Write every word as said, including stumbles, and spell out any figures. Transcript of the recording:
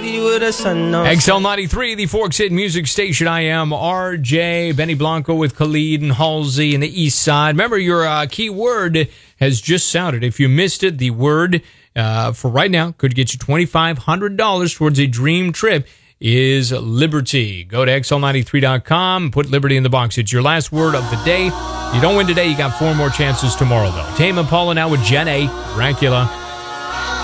city with a sun on. X L ninety-three, the Forks Hit Music Station. I am R J, Benny Blanco with Khalid and Halsey in the East Side. Remember, your uh, key word has just sounded. If you missed it, the word uh, for right now could get you twenty-five hundred dollars towards a dream trip is liberty. Go to X L ninety-three dot com, put liberty in the box. It's your last word of the day. You don't win today, you got four more chances tomorrow, though. Tame Impala now with Jen A. Dracula.